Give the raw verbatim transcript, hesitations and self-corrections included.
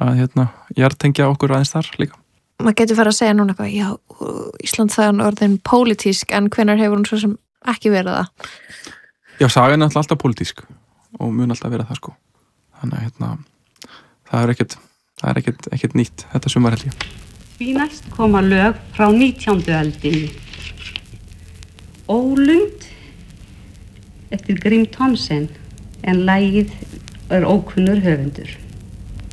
að hérna, jartengja okkur aðeins þar líka. Maður getur farið að segja núna eitthvað, já, Ísland það er orðin pólitísk, en hvenær hefur hún svo sem ekki verið það? Já, sagan er alltaf pólitísk og mun alltaf vera það, sko. Þannig að hérna, það er ekkert, það er ekkert, ekkert nýtt þetta sumar held ég. Því næst koma lög frá nítjándu öldinni. Ólund eftir Grím Thomsen, en lagið er ókunnur höfundur.